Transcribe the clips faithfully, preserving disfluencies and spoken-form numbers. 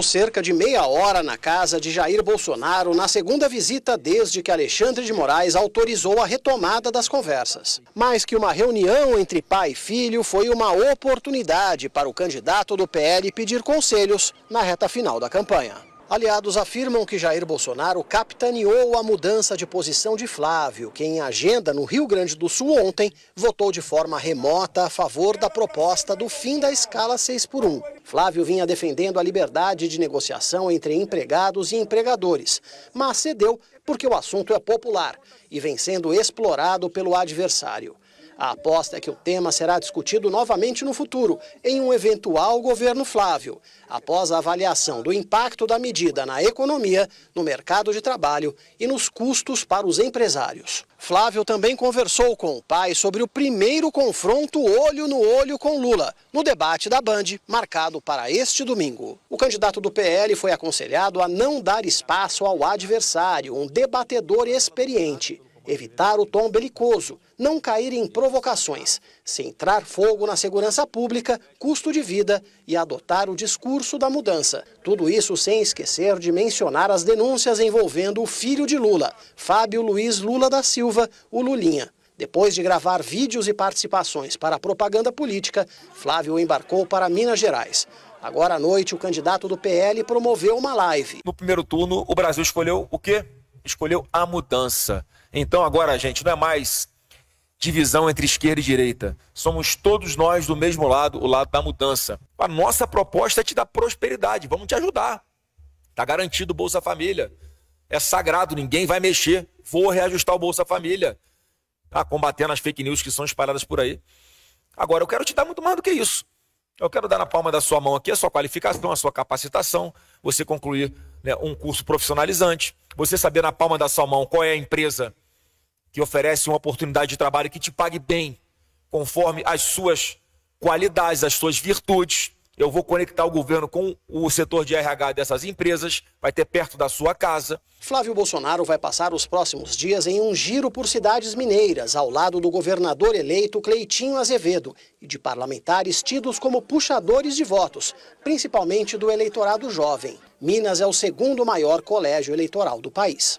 ficou cerca de meia hora na casa de Jair Bolsonaro na segunda visita desde que Alexandre de Moraes autorizou a retomada das conversas. Mais que uma reunião entre pai e filho, foi uma oportunidade para o candidato do P L pedir conselhos na reta final da campanha. Aliados afirmam que Jair Bolsonaro capitaneou a mudança de posição de Flávio, que em agenda no Rio Grande do Sul ontem votou de forma remota a favor da proposta do fim da escala seis por um. Flávio vinha defendendo a liberdade de negociação entre empregados e empregadores, mas cedeu porque o assunto é popular e vem sendo explorado pelo adversário. A aposta é que o tema será discutido novamente no futuro, em um eventual governo Flávio, após a avaliação do impacto da medida na economia, no mercado de trabalho e nos custos para os empresários. Flávio também conversou com o pai sobre o primeiro confronto olho no olho com Lula, no debate da Band, marcado para este domingo. O candidato do P L foi aconselhado a não dar espaço ao adversário, um debatedor experiente. Evitar o tom belicoso, não cair em provocações, centrar fogo na segurança pública, custo de vida e adotar o discurso da mudança. Tudo isso sem esquecer de mencionar as denúncias envolvendo o filho de Lula, Fábio Luiz Lula da Silva, o Lulinha. Depois de gravar vídeos e participações para a propaganda política, Flávio embarcou para Minas Gerais. Agora à noite, o candidato do P L promoveu uma live. No primeiro turno, o Brasil escolheu o quê? Escolheu a mudança. Então agora, gente, não é mais divisão entre esquerda e direita. Somos todos nós do mesmo lado, o lado da mudança. A nossa proposta é te dar prosperidade, vamos te ajudar. Está garantido o Bolsa Família. É sagrado, ninguém vai mexer. Vou reajustar o Bolsa Família. Tá combatendo as fake news que são espalhadas por aí. Agora, eu quero te dar muito mais do que isso. Eu quero dar na palma da sua mão aqui a sua qualificação, a sua capacitação, você concluir, né, um curso profissionalizante, você saber na palma da sua mão qual é a empresa que oferece uma oportunidade de trabalho que te pague bem, conforme as suas qualidades, as suas virtudes. Eu vou conectar o governo com o setor de R H dessas empresas, vai ter perto da sua casa. Flávio Bolsonaro vai passar os próximos dias em um giro por cidades mineiras, ao lado do governador eleito Cleitinho Azevedo e de parlamentares tidos como puxadores de votos, principalmente do eleitorado jovem. Minas é o segundo maior colégio eleitoral do país.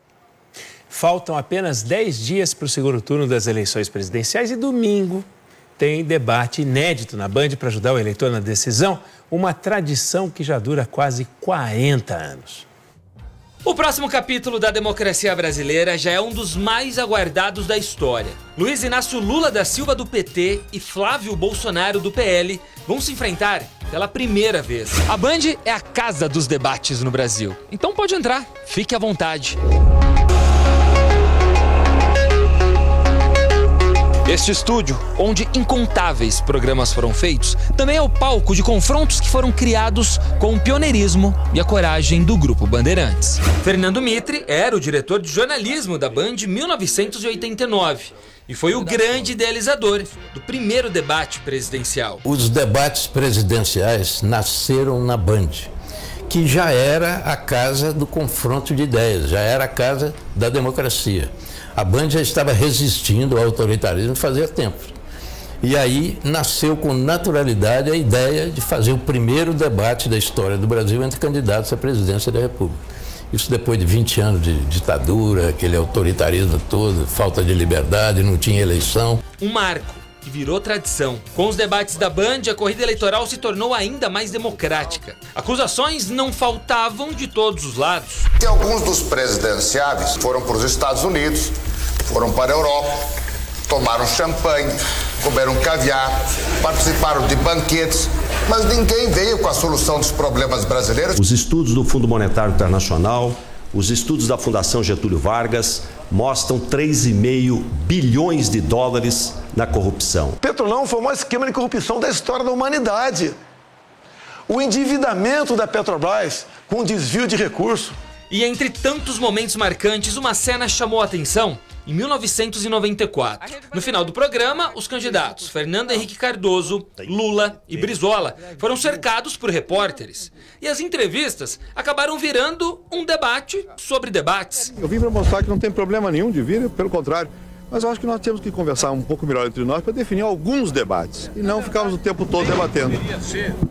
Faltam apenas dez dias para o segundo turno das eleições presidenciais e domingo tem debate inédito na Band para ajudar o eleitor na decisão, uma tradição que já dura quase quarenta anos. O próximo capítulo da democracia brasileira já é um dos mais aguardados da história. Luiz Inácio Lula da Silva do P T e Flávio Bolsonaro do P L vão se enfrentar pela primeira vez. A Band é a casa dos debates no Brasil, então pode entrar, fique à vontade. Este estúdio, onde incontáveis programas foram feitos, também é o palco de confrontos que foram criados com o pioneirismo e a coragem do Grupo Bandeirantes. Fernando Mitre era o diretor de jornalismo da Band em mil novecentos e oitenta e nove e foi o grande idealizador do primeiro debate presidencial. Os debates presidenciais nasceram na Band, que já era a casa do confronto de ideias, já era a casa da democracia. A Band já estava resistindo ao autoritarismo fazia tempo. E aí nasceu com naturalidade a ideia de fazer o primeiro debate da história do Brasil entre candidatos à presidência da República. Isso depois de vinte anos de ditadura, aquele autoritarismo todo, falta de liberdade, não tinha eleição. Um marco que virou tradição. Com os debates da Band, a corrida eleitoral se tornou ainda mais democrática. Acusações não faltavam de todos os lados. E alguns dos presidenciáveis foram para os Estados Unidos, foram para a Europa, tomaram champanhe, comeram caviar, participaram de banquetes, mas ninguém veio com a solução dos problemas brasileiros. Os estudos do Fundo Monetário Internacional, os estudos da Fundação Getúlio Vargas mostram três vírgula cinco bilhões de dólares na corrupção. Petrolão foi o maior esquema de corrupção da história da humanidade. O endividamento da Petrobras com desvio de recurso. E entre tantos momentos marcantes, uma cena chamou a atenção em mil novecentos e noventa e quatro. No final do programa, os candidatos Fernando Henrique Cardoso, Lula e Brizola foram cercados por repórteres. E as entrevistas acabaram virando um debate sobre debates. Eu vim para mostrar que não tem problema nenhum de vir, pelo contrário. Mas eu acho que nós temos que conversar um pouco melhor entre nós para definir alguns debates e não ficarmos o tempo todo debatendo.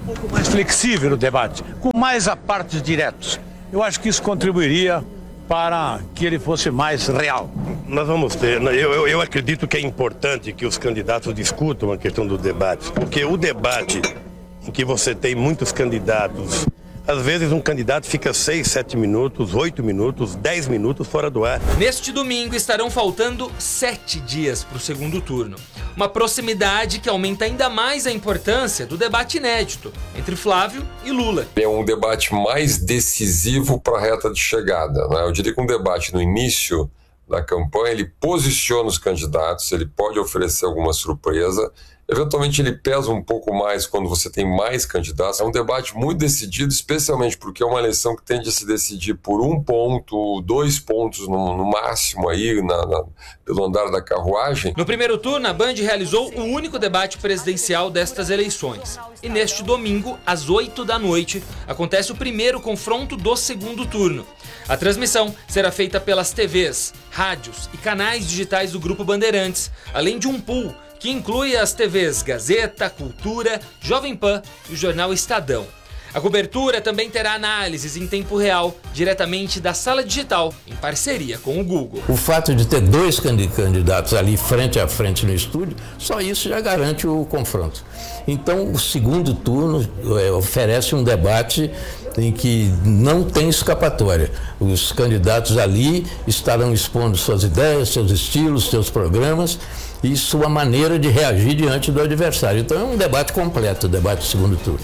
Um pouco mais flexível o debate, com mais apartes diretos. Eu acho que isso contribuiria para que ele fosse mais real. Nós vamos ter, eu, eu, eu acredito que é importante que os candidatos discutam a questão do debate, porque o debate em que você tem muitos candidatos, às vezes um candidato fica seis, sete minutos, oito minutos, dez minutos fora do ar. Neste domingo estarão faltando sete dias para o segundo turno. Uma proximidade que aumenta ainda mais a importância do debate inédito entre Flávio e Lula. É um debate mais decisivo para a reta de chegada, né? Eu diria que um debate no início da campanha, ele posiciona os candidatos, ele pode oferecer alguma surpresa. Eventualmente ele pesa um pouco mais quando você tem mais candidatos. É um debate muito decidido, especialmente porque é uma eleição que tende a se decidir por um ponto, dois pontos no, no máximo aí, na, na, pelo andar da carruagem. No primeiro turno, a Band realizou o único debate presidencial destas eleições. E neste domingo, às oito da noite, acontece o primeiro confronto do segundo turno. A transmissão será feita pelas T Vs, rádios e canais digitais do Grupo Bandeirantes, além de um pool que inclui as T Vs Gazeta, Cultura, Jovem Pan e o jornal Estadão. A cobertura também terá análises em tempo real, diretamente da sala digital, em parceria com o Google. O fato de ter dois candidatos ali frente a frente no estúdio, só isso já garante o confronto. Então, o segundo turno é, oferece um debate em que não tem escapatória. Os candidatos ali estarão expondo suas ideias, seus estilos, seus programas e sua maneira de reagir diante do adversário. Então é um debate completo, o debate do segundo turno.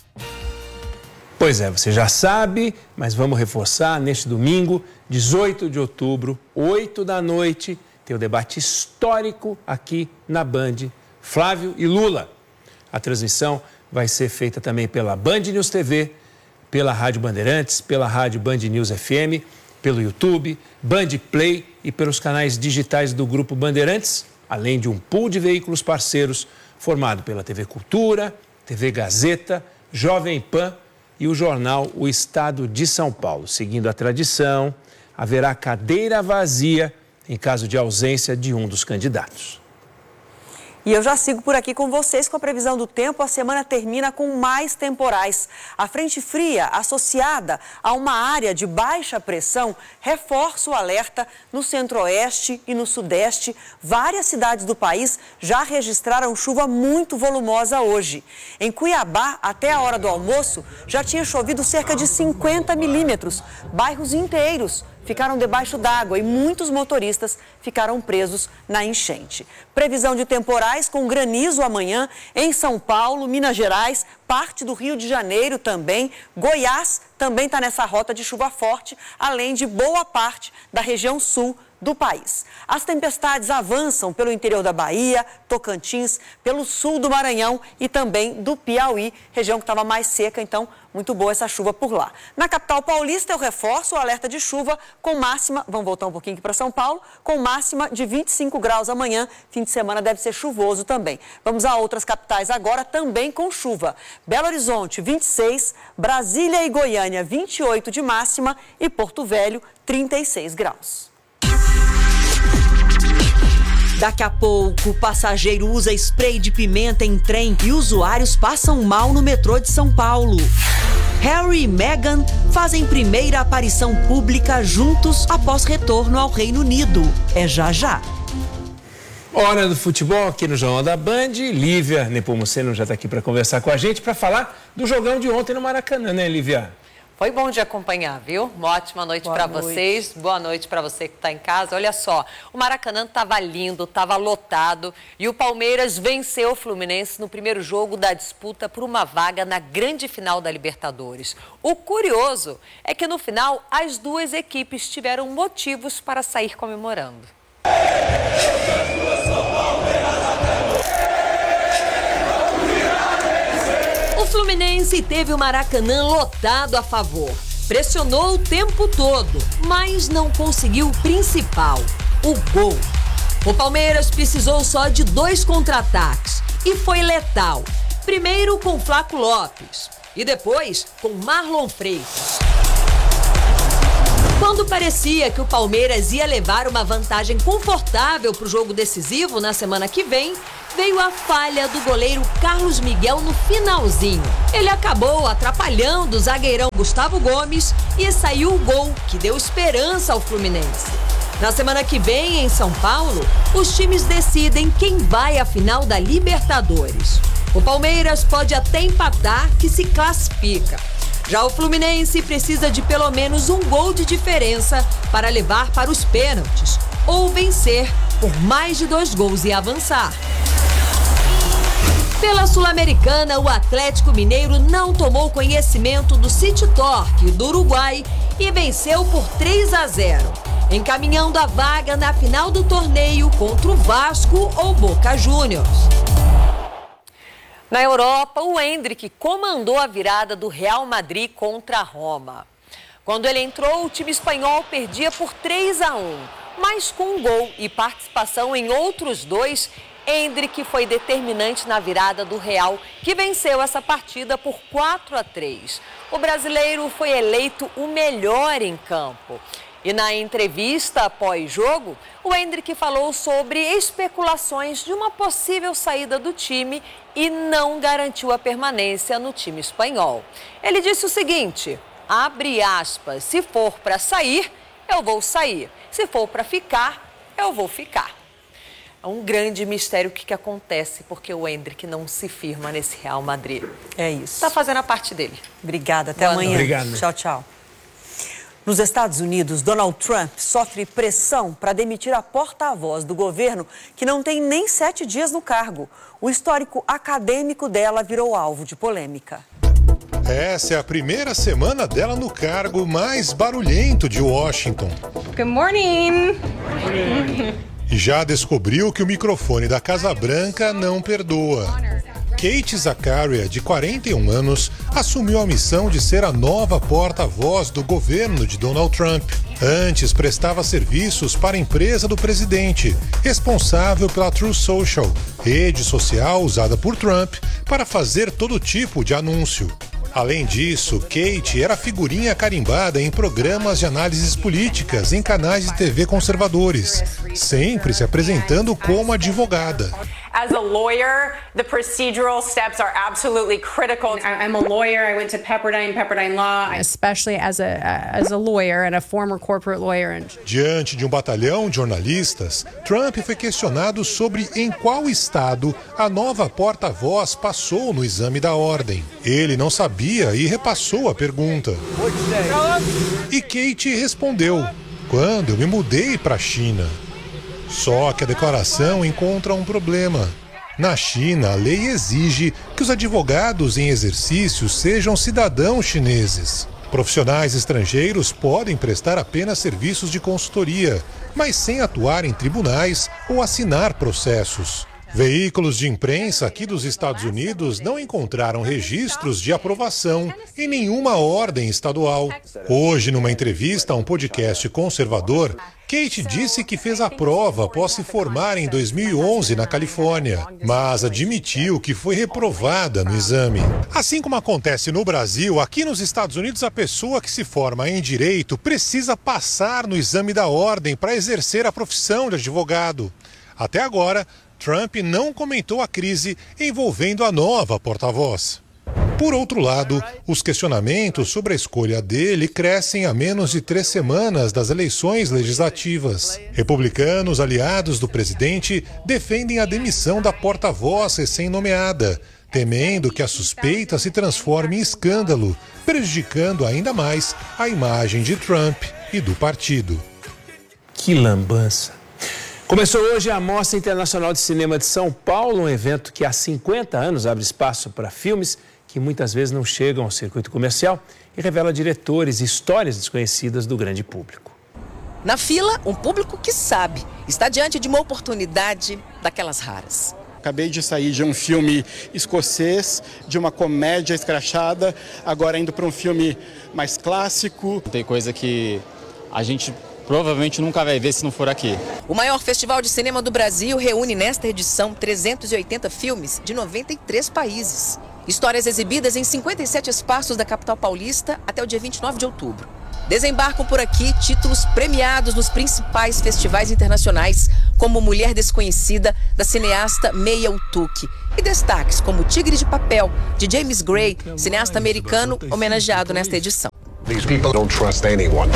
Pois é, você já sabe, mas vamos reforçar, neste domingo, dezoito de outubro, oito da noite, tem o debate histórico aqui na Band, Flávio e Lula. A transmissão vai ser feita também pela Band News T V, pela Rádio Bandeirantes, pela Rádio Band News F M, pelo YouTube, Band Play e pelos canais digitais do Grupo Bandeirantes, além de um pool de veículos parceiros formado pela T V Cultura, T V Gazeta, Jovem Pan e o jornal O Estado de São Paulo. Seguindo a tradição, haverá cadeira vazia em caso de ausência de um dos candidatos. E eu já sigo por aqui com vocês com a previsão do tempo. A semana termina com mais temporais. A frente fria, associada a uma área de baixa pressão, reforça o alerta no centro-oeste e no sudeste. Várias cidades do país já registraram chuva muito volumosa hoje. Em Cuiabá, até a hora do almoço, já tinha chovido cerca de cinquenta milímetros. Bairros inteiros ficaram debaixo d'água e muitos motoristas ficaram presos na enchente. Previsão de temporais com granizo amanhã em São Paulo, Minas Gerais, parte do Rio de Janeiro também. Goiás também está nessa rota de chuva forte, além de boa parte da região sul do país. As tempestades avançam pelo interior da Bahia, Tocantins, pelo sul do Maranhão e também do Piauí, região que estava mais seca, então muito boa essa chuva por lá. Na capital paulista eu reforço o alerta de chuva com máxima, vamos voltar um pouquinho aqui para São Paulo, com máxima de vinte e cinco graus amanhã, fim de semana deve ser chuvoso também. Vamos a outras capitais agora também com chuva. Belo Horizonte vinte e seis, Brasília e Goiânia vinte e oito de máxima e Porto Velho trinta e seis graus. Daqui a pouco, o passageiro usa spray de pimenta em trem e usuários passam mal no metrô de São Paulo. Harry e Meghan fazem primeira aparição pública juntos após retorno ao Reino Unido. É já já. Hora do futebol aqui no Jornal da Band. Lívia Nepomuceno já está aqui para conversar com a gente, para falar do jogão de ontem no Maracanã, né, Lívia? Foi bom de acompanhar, viu? Uma ótima noite para vocês. Boa noite para você que está em casa. Olha só, o Maracanã estava lindo, estava lotado e o Palmeiras venceu o Fluminense no primeiro jogo da disputa por uma vaga na grande final da Libertadores. O curioso é que no final as duas equipes tiveram motivos para sair comemorando. O Fluminense teve o Maracanã lotado a favor. Pressionou o tempo todo, mas não conseguiu o principal, o gol. O Palmeiras precisou só de dois contra-ataques e foi letal. Primeiro com Flaco Lopes e depois com Marlon Freitas. Quando parecia que o Palmeiras ia levar uma vantagem confortável para o jogo decisivo na semana que vem, veio a falha do goleiro Carlos Miguel no finalzinho. Ele acabou atrapalhando o zagueirão Gustavo Gomes e saiu o gol que deu esperança ao Fluminense. Na semana que vem, em São Paulo, os times decidem quem vai à final da Libertadores. O Palmeiras pode até empatar, que se classifica. Já o Fluminense precisa de pelo menos um gol de diferença para levar para os pênaltis ou vencer por mais de dois gols e avançar. Pela Sul-Americana, o Atlético Mineiro não tomou conhecimento do City Torque do Uruguai e venceu por três a zero, encaminhando a vaga na final do torneio contra o Vasco ou Boca Juniors. Na Europa, o Endrick comandou a virada do Real Madrid contra a Roma. Quando ele entrou, o time espanhol perdia por três a um, mas com um gol e participação em outros dois, Endrick foi determinante na virada do Real, que venceu essa partida por quatro a três. O brasileiro foi eleito o melhor em campo. E na entrevista após-jogo, o Endrick falou sobre especulações de uma possível saída do time e não garantiu a permanência no time espanhol. Ele disse o seguinte, abre aspas, se for para sair, eu vou sair. Se for para ficar, eu vou ficar. É um grande mistério o que, que acontece, porque o Endrick não se firma nesse Real Madrid. É isso. Está fazendo a parte dele. Obrigada, até Boa amanhã. Obrigado. Tchau, tchau. Nos Estados Unidos, Donald Trump sofre pressão para demitir a porta-voz do governo, que não tem nem sete dias no cargo. O histórico acadêmico dela virou alvo de polêmica. Essa é a primeira semana dela no cargo mais barulhento de Washington. Good morning! E já descobriu que o microfone da Casa Branca não perdoa. Kate Zakaria, de quarenta e um anos, assumiu a missão de ser a nova porta-voz do governo de Donald Trump. Antes, prestava serviços para a empresa do presidente, responsável pela Truth Social, rede social usada por Trump para fazer todo tipo de anúncio. Além disso, Kate era figurinha carimbada em programas de análises políticas em canais de T V conservadores, sempre se apresentando como advogada. As a lawyer, the procedural steps are absolutely critical. I'm a lawyer. I went to Pepperdine, Pepperdine Law. Especially as a as a lawyer and a former corporate lawyer. Diante de um batalhão de jornalistas, Trump foi questionado sobre em qual estado a nova porta-voz passou no exame da ordem. Ele não sabia e repassou a pergunta. E Kate respondeu: quando eu me mudei para a China. Só que a declaração encontra um problema. Na China, a lei exige que os advogados em exercício sejam cidadãos chineses. Profissionais estrangeiros podem prestar apenas serviços de consultoria, mas sem atuar em tribunais ou assinar processos. Veículos de imprensa aqui dos Estados Unidos não encontraram registros de aprovação em nenhuma ordem estadual. Hoje, numa entrevista a um podcast conservador, Kate disse que fez a prova após se formar em dois mil e onze na Califórnia, mas admitiu que foi reprovada no exame. Assim como acontece no Brasil, aqui nos Estados Unidos a pessoa que se forma em direito precisa passar no exame da ordem para exercer a profissão de advogado. Até agora, Trump não comentou a crise envolvendo a nova porta-voz. Por outro lado, os questionamentos sobre a escolha dele crescem a menos de três semanas das eleições legislativas. Republicanos aliados do presidente defendem a demissão da porta-voz recém-nomeada, temendo que a suspeita se transforme em escândalo, prejudicando ainda mais a imagem de Trump e do partido. Que lambança! Começou hoje a Mostra Internacional de Cinema de São Paulo, um evento que há cinquenta anos abre espaço para filmes que muitas vezes não chegam ao circuito comercial e revela diretores e histórias desconhecidas do grande público. Na fila, um público que sabe, está diante de uma oportunidade daquelas raras. Acabei de sair de um filme escocês, de uma comédia escrachada, agora indo para um filme mais clássico. Tem coisa que a gente provavelmente nunca vai ver se não for aqui. O maior festival de cinema do Brasil reúne nesta edição trezentos e oitenta filmes de noventa e três países. Histórias exibidas em cinquenta e sete espaços da capital paulista até o dia vinte e nove de outubro. Desembarcam por aqui títulos premiados nos principais festivais internacionais, como Mulher Desconhecida, da cineasta Maya Utuki. E destaques como Tigre de Papel, de James Gray, cineasta americano homenageado nesta edição. These people don't trust anyone.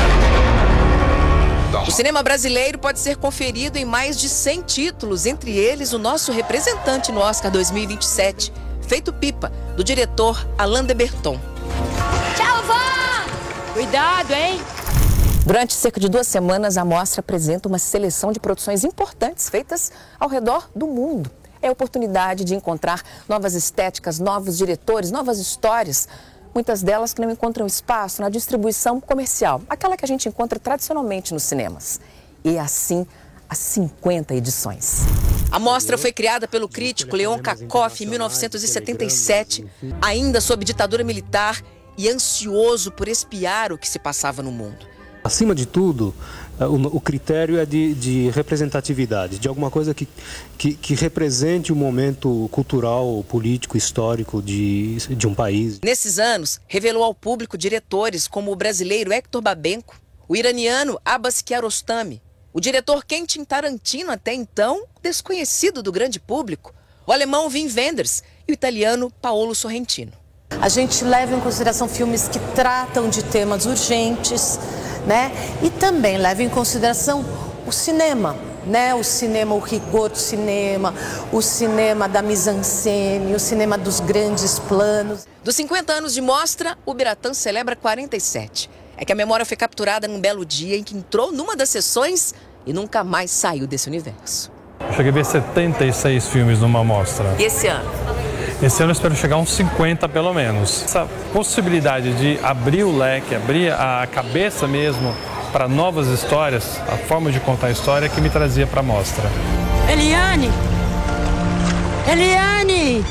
O cinema brasileiro pode ser conferido em mais de cem títulos, entre eles o nosso representante no Oscar dois mil e vinte e sete, Feito Pipa, do diretor Alain de Botton. Tchau, vó! Cuidado, hein? Durante cerca de duas semanas, a mostra apresenta uma seleção de produções importantes feitas ao redor do mundo. É a oportunidade de encontrar novas estéticas, novos diretores, novas histórias. Muitas delas que não encontram espaço na distribuição comercial, aquela que a gente encontra tradicionalmente nos cinemas. E assim, há cinquenta edições. A mostra foi criada pelo crítico Leon Kakoff em mil novecentos e setenta e sete, ainda sob ditadura militar e ansioso por espiar o que se passava no mundo. Acima de tudo, o critério é de, de representatividade, de alguma coisa que, que, que represente o momento cultural, político, histórico de, de um país. Nesses anos, revelou ao público diretores como o brasileiro Hector Babenco, o iraniano Abbas Kiarostami, o diretor Quentin Tarantino, até então desconhecido do grande público, o alemão Wim Wenders e o italiano Paolo Sorrentino. A gente leva em consideração filmes que tratam de temas urgentes, né? E também leva em consideração o cinema, né? O cinema, o rigor do cinema, o cinema da mise-en-scène, o cinema dos grandes planos. Dos cinquenta anos de mostra, o Biratã celebra quarenta e sete. É que a memória foi capturada num belo dia em que entrou numa das sessões e nunca mais saiu desse universo. Eu cheguei a ver setenta e seis filmes numa mostra. E esse ano? Esse ano eu espero chegar a uns cinquenta pelo menos. Essa possibilidade de abrir o leque, abrir a cabeça mesmo para novas histórias, a forma de contar a história que me trazia para a mostra. Eliane! Eliane!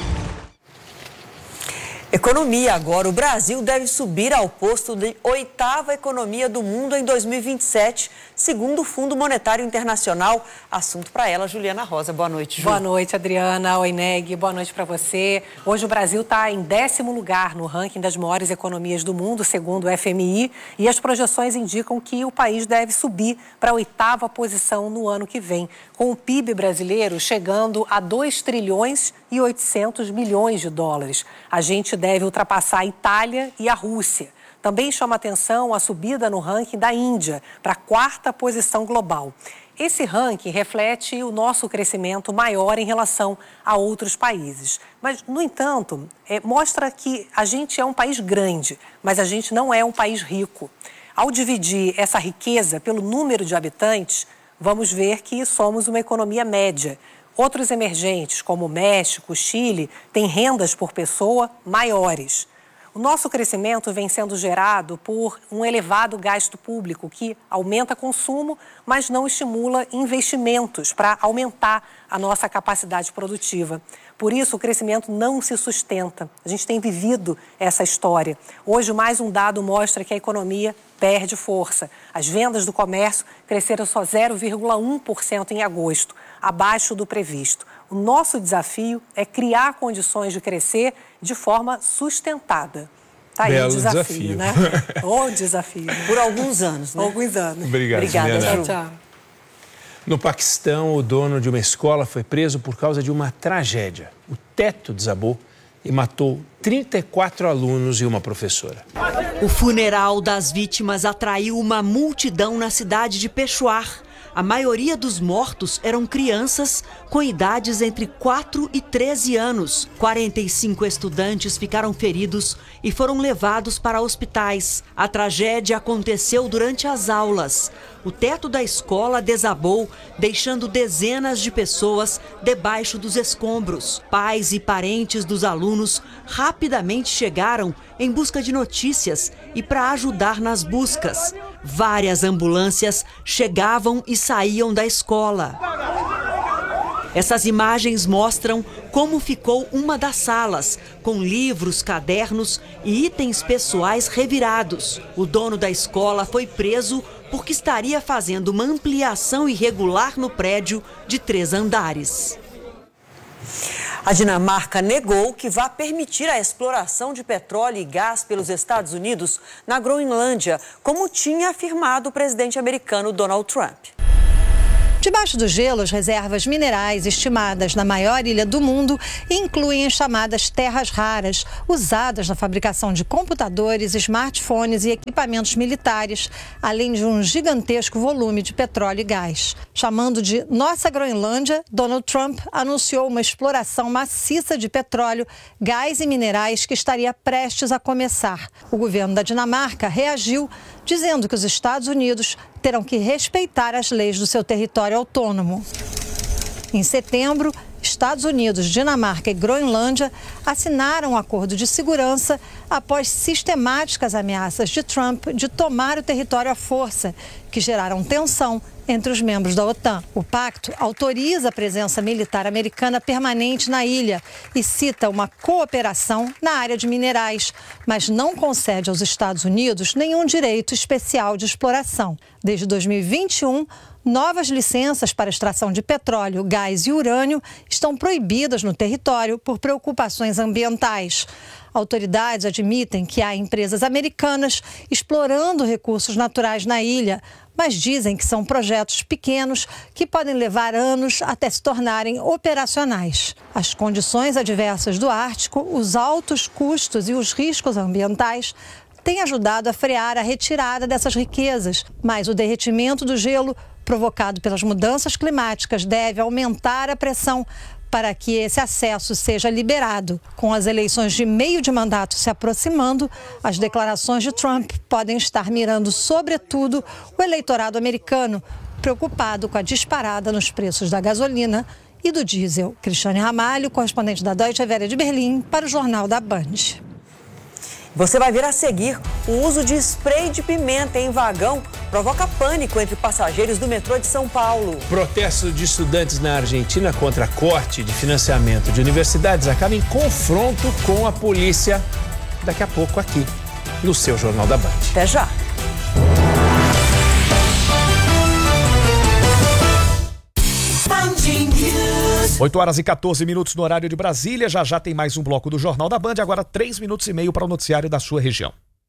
Economia agora. O Brasil deve subir ao posto de oitava economia do mundo em dois mil e vinte e sete, segundo o Fundo Monetário Internacional. Assunto para ela, Juliana Rosa. Boa noite, Ju. Boa noite, Adriana. Oi, Neg. Boa noite para você. Hoje o Brasil está em décimo lugar no ranking das maiores economias do mundo, segundo o F M I, e as projeções indicam que o país deve subir para a oitava posição no ano que vem, com o P I B brasileiro chegando a dois trilhões e oitocentos milhões de dólares. A gente deve ultrapassar a Itália e a Rússia. Também chama atenção a subida no ranking da Índia, para a quarta posição global. Esse ranking reflete o nosso crescimento maior em relação a outros países. Mas, no entanto, é, mostra que a gente é um país grande, mas a gente não é um país rico. Ao dividir essa riqueza pelo número de habitantes, vamos ver que somos uma economia média. Outros emergentes, como o México, o Chile, têm rendas por pessoa maiores. O nosso crescimento vem sendo gerado por um elevado gasto público que aumenta consumo, mas não estimula investimentos para aumentar a nossa capacidade produtiva. Por isso, o crescimento não se sustenta. A gente tem vivido essa história. Hoje, mais um dado mostra que a economia perde força. As vendas do comércio cresceram só zero vírgula um por cento em agosto, abaixo do previsto. O nosso desafio é criar condições de crescer de forma sustentada. Tá aí o desafio, desafio, né? O desafio. Por alguns anos, né? Alguns anos. Obrigado, Obrigada, Juliana. tchau, tchau. No Paquistão, o dono de uma escola foi preso por causa de uma tragédia. O teto desabou e matou trinta e quatro alunos e uma professora. O funeral das vítimas atraiu uma multidão na cidade de Peshawar. A maioria dos mortos eram crianças com idades entre quatro e treze anos. quarenta e cinco estudantes ficaram feridos e foram levados para hospitais. A tragédia aconteceu durante as aulas. O teto da escola desabou, deixando dezenas de pessoas debaixo dos escombros. Pais e parentes dos alunos rapidamente chegaram em busca de notícias e para ajudar nas buscas. Várias ambulâncias chegavam e saíam da escola. Essas imagens mostram como ficou uma das salas, com livros, cadernos e itens pessoais revirados. O dono da escola foi preso porque estaria fazendo uma ampliação irregular no prédio de três andares. A Dinamarca negou que vai permitir a exploração de petróleo e gás pelos Estados Unidos na Groenlândia, como tinha afirmado o presidente americano Donald Trump. Debaixo do gelo, as reservas minerais estimadas na maior ilha do mundo incluem as chamadas terras raras, usadas na fabricação de computadores, smartphones e equipamentos militares, além de um gigantesco volume de petróleo e gás. Chamando de Nossa Groenlândia, Donald Trump anunciou uma exploração maciça de petróleo, gás e minerais que estaria prestes a começar. O governo da Dinamarca reagiu, dizendo que os Estados Unidos terão que respeitar as leis do seu território autônomo. Em setembro, Estados Unidos, Dinamarca e Groenlândia assinaram um acordo de segurança após sistemáticas ameaças de Trump de tomar o território à força, que geraram tensão entre os membros da OTAN. O pacto autoriza a presença militar americana permanente na ilha e cita uma cooperação na área de minerais, mas não concede aos Estados Unidos nenhum direito especial de exploração. Desde dois mil e vinte e um, novas licenças para extração de petróleo, gás e urânio estão proibidas no território por preocupações ambientais. Autoridades admitem que há empresas americanas explorando recursos naturais na ilha, mas dizem que são projetos pequenos que podem levar anos até se tornarem operacionais. As condições adversas do Ártico, os altos custos e os riscos ambientais têm ajudado a frear a retirada dessas riquezas, mas o derretimento do gelo provocado pelas mudanças climáticas deve aumentar a pressão para que esse acesso seja liberado. Com as eleições de meio de mandato se aproximando, as declarações de Trump podem estar mirando, sobretudo, o eleitorado americano, preocupado com a disparada nos preços da gasolina e do diesel. Cristiane Ramalho, correspondente da Deutsche Welle de Berlim, para o Jornal da Band. Você vai ver a seguir: o uso de spray de pimenta em vagão provoca pânico entre passageiros do metrô de São Paulo. Protesto de estudantes na Argentina contra corte de financiamento de universidades acaba em confronto com a polícia. Daqui a pouco aqui, no seu Jornal da Band. Até já. oito horas e quatorze minutos no horário de Brasília. Já já tem mais um bloco do Jornal da Band. Agora três minutos e meio para o noticiário da sua região.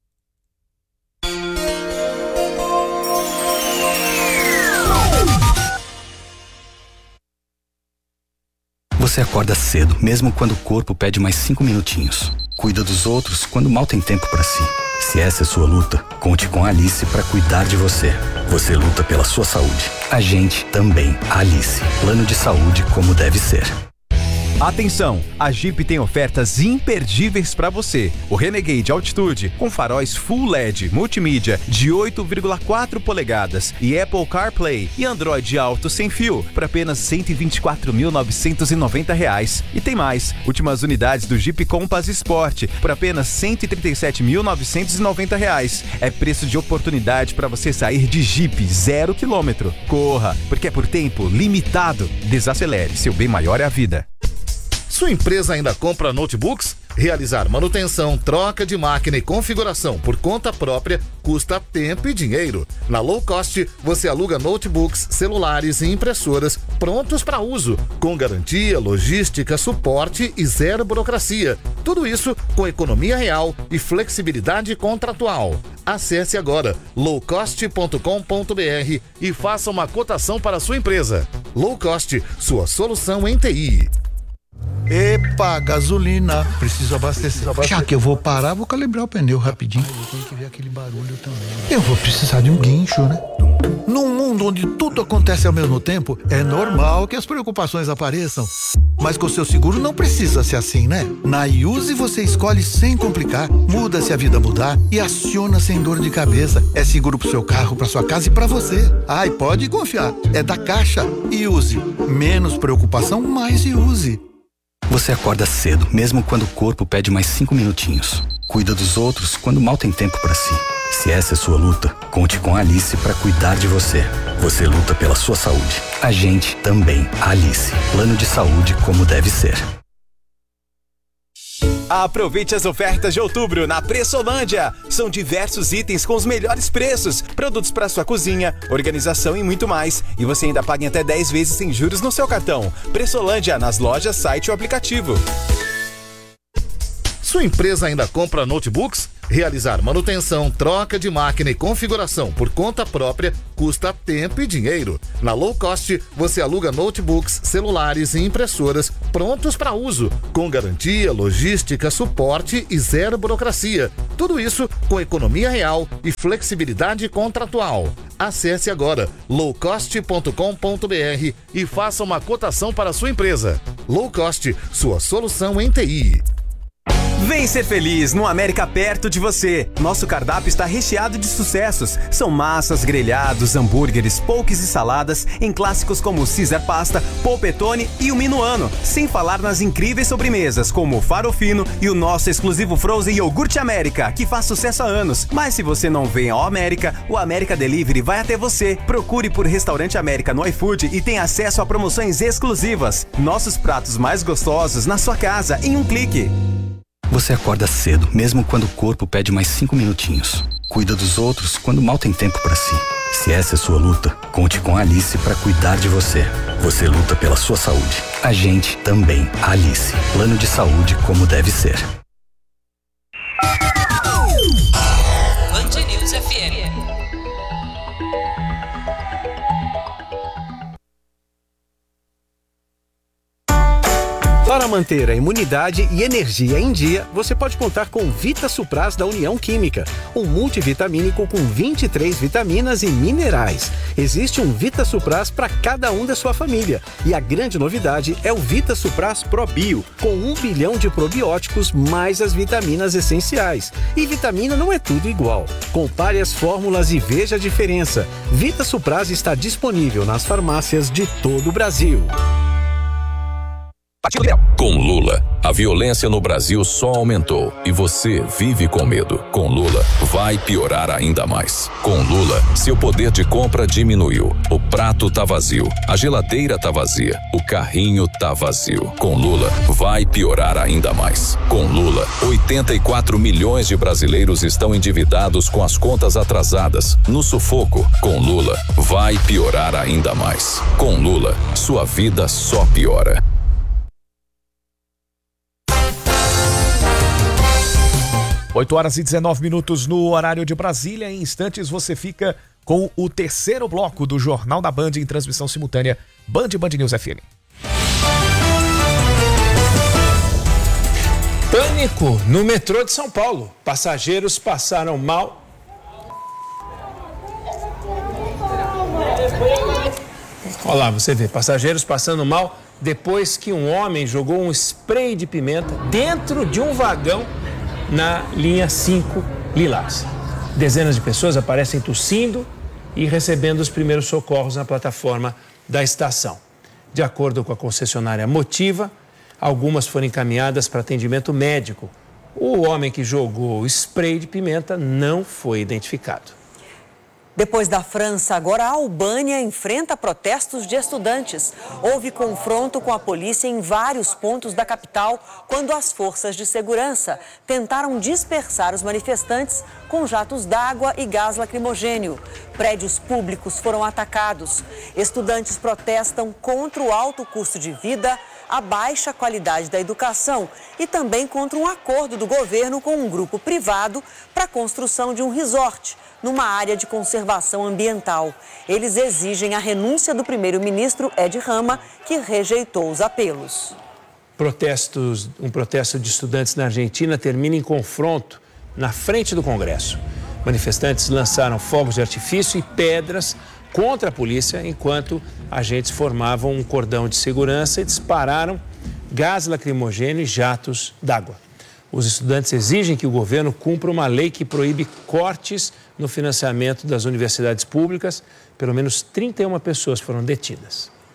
Você acorda cedo, mesmo quando o corpo pede mais cinco minutinhos. Cuida dos outros quando mal tem tempo para si. Se essa é sua luta, conte com a Alice para cuidar de você. Você luta pela sua saúde. A gente também. A Alice. Plano de saúde como deve ser. Atenção, a Jeep tem ofertas imperdíveis para você. O Renegade Altitude com faróis Full L E D multimídia de oito vírgula quatro polegadas e Apple CarPlay e Android Auto sem fio por apenas cento e vinte e quatro mil novecentos e noventa reais. E tem mais, últimas unidades do Jeep Compass Sport por apenas cento e trinta e sete mil novecentos e noventa reais. É preço de oportunidade para você sair de Jeep zero quilômetro. Corra, porque é por tempo limitado. Desacelere, seu bem maior é a vida. Sua empresa ainda compra notebooks? Realizar manutenção, troca de máquina e configuração por conta própria custa tempo e dinheiro. Na Low Cost, você aluga notebooks, celulares e impressoras prontos para uso, com garantia, logística, suporte e zero burocracia. Tudo isso com economia real e flexibilidade contratual. Acesse agora low cost ponto com ponto b r e faça uma cotação para a sua empresa. Low Cost, sua solução em T I. Epa, gasolina. Preciso abastecer. Já que eu vou parar, vou calibrar o pneu rapidinho. Eu tenho que ver aquele barulho também. Eu vou precisar de um guincho, né? Num mundo onde tudo acontece ao mesmo tempo, é normal que as preocupações apareçam. Mas com o seu seguro não precisa ser assim, né? Na Iuse você escolhe sem complicar, muda se a vida mudar e aciona sem dor de cabeça. É seguro pro seu carro, pra sua casa e pra você. Ai, pode confiar. É da Caixa. Iuse. Menos preocupação, mais Iuse. Você acorda cedo, mesmo quando o corpo pede mais cinco minutinhos. Cuida dos outros quando mal tem tempo para si. Se essa é sua luta, conte com a Alice para cuidar de você. Você luta pela sua saúde. A gente também. A Alice. Plano de saúde como deve ser. Aproveite as ofertas de outubro na Pressolândia. São diversos itens com os melhores preços, produtos para sua cozinha, organização e muito mais. E você ainda paga em até dez vezes sem juros no seu cartão. Pressolândia, nas lojas, site ou aplicativo. Sua empresa ainda compra notebooks? Realizar manutenção, troca de máquina e configuração por conta própria custa tempo e dinheiro. Na Low Cost, você aluga notebooks, celulares e impressoras prontos para uso, com garantia, logística, suporte e zero burocracia. Tudo isso com economia real e flexibilidade contratual. Acesse agora low cost ponto com ponto b r e faça uma cotação para a sua empresa. Low Cost, sua solução em T I. Vem ser feliz no América perto de você. Nosso cardápio está recheado de sucessos. São massas, grelhados, hambúrgueres, poques e saladas em clássicos como o Caesar Pasta, Polpettone e o Minuano. Sem falar nas incríveis sobremesas como o Farofino e o nosso exclusivo Frozen Iogurte América, que faz sucesso há anos. Mas se você não vem ao América, o América Delivery vai até você. Procure por Restaurante América no iFood e tenha acesso a promoções exclusivas. Nossos pratos mais gostosos na sua casa em um clique. Você acorda cedo, mesmo quando o corpo pede mais cinco minutinhos. Cuida dos outros quando mal tem tempo para si. Se essa é sua luta, conte com a Alice para cuidar de você. Você luta pela sua saúde. A gente também. A Alice. Plano de saúde como deve ser. Band News F M. Para manter a imunidade e energia em dia, você pode contar com Vita Supras da União Química, um multivitamínico com vinte e três vitaminas e minerais. Existe um Vita Supras para cada um da sua família. E a grande novidade é o Vita Supras Pro Bio, com um bilhão de probióticos mais as vitaminas essenciais. E vitamina não é tudo igual. Compare as fórmulas e veja a diferença. Vita Supras está disponível nas farmácias de todo o Brasil. Com Lula, a violência no Brasil só aumentou e você vive com medo. Com Lula, vai piorar ainda mais. Com Lula, seu poder de compra diminuiu. O prato tá vazio, a geladeira tá vazia, o carrinho tá vazio. Com Lula, vai piorar ainda mais. Com Lula, oitenta e quatro milhões de brasileiros estão endividados com as contas atrasadas, no sufoco. Com Lula, vai piorar ainda mais. Com Lula, sua vida só piora. oito horas e dezenove minutos no horário de Brasília. Em instantes você fica com o terceiro bloco do Jornal da Band em transmissão simultânea Band Band News F M. Pânico no metrô de São Paulo. Passageiros passaram mal. Olha lá, você vê, passageiros passando mal depois que um homem jogou um spray de pimenta dentro de um vagão na linha cinco Lilás. Dezenas de pessoas aparecem tossindo e recebendo os primeiros socorros na plataforma da estação. De acordo com a concessionária Motiva, algumas foram encaminhadas para atendimento médico. O homem que jogou o spray de pimenta não foi identificado. Depois da França, agora a Albânia enfrenta protestos de estudantes. Houve confronto com a polícia em vários pontos da capital quando as forças de segurança tentaram dispersar os manifestantes com jatos d'água e gás lacrimogênio. Prédios públicos foram atacados. Estudantes protestam contra o alto custo de vida, a baixa qualidade da educação e também contra um acordo do governo com um grupo privado para a construção de um resort numa área de conservação ambiental. Eles exigem a renúncia do primeiro-ministro Edi Rama, que rejeitou os apelos. Protestos, um protesto de estudantes na Argentina termina em confronto na frente do Congresso. Manifestantes lançaram fogos de artifício e pedras contra a polícia, enquanto agentes formavam um cordão de segurança e dispararam gás lacrimogêneo e jatos d'água. Os estudantes exigem que o governo cumpra uma lei que proíbe cortes no financiamento das universidades públicas. Pelo menos trinta e uma pessoas foram detidas.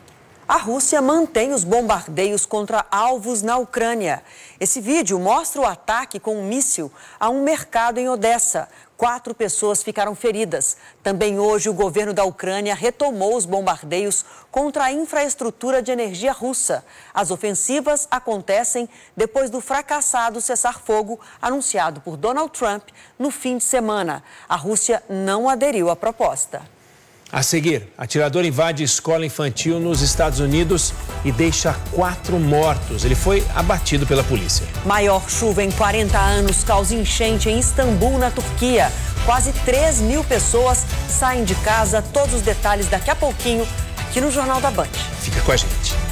A Rússia mantém os bombardeios contra alvos na Ucrânia. Esse vídeo mostra o ataque com um míssil a um mercado em Odessa. Quatro pessoas ficaram feridas. Também hoje, o governo da Ucrânia retomou os bombardeios contra a infraestrutura de energia russa. As ofensivas acontecem depois do fracassado cessar-fogo anunciado por Donald Trump no fim de semana. A Rússia não aderiu à proposta. A seguir, atirador invade escola infantil nos Estados Unidos e deixa quatro mortos. Ele foi abatido pela polícia. Maior chuva em quarenta anos causa enchente em Istambul, na Turquia. Quase três mil pessoas saem de casa. Todos os detalhes daqui a pouquinho, aqui no Jornal da Band. Fica com a gente.